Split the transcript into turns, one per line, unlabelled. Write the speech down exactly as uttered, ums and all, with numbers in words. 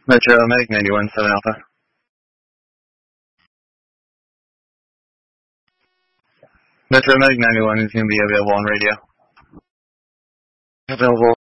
Metro Medic ninety-one seven Alpha. Metro Medic ninety-one is going to be available on radio. Available